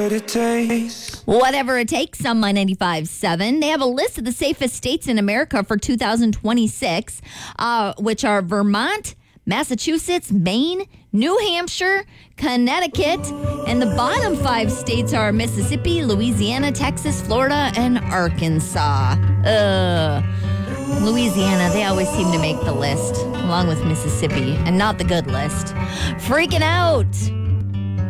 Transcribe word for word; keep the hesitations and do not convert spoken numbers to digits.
what it takes. Whatever it takes on My ninety-five point seven. They have a list of the safest states in America for two thousand twenty-six, uh, which are Vermont, Massachusetts, Maine, New Hampshire, Connecticut, and the bottom five states are Mississippi, Louisiana, Texas, Florida, and Arkansas. Ugh. Louisiana, they always seem to make the list, along with Mississippi, and not the good list. Freaking out.